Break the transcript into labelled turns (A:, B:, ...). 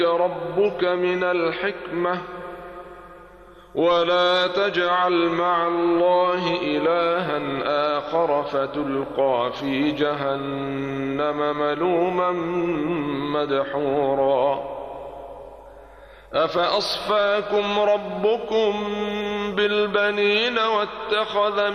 A: ربك من الحكمة ولا تجعل مع الله إلها آخر فتلقى في جهنم ملوما مدحورا أفأصفاكم ربكم بالبنين واتخذ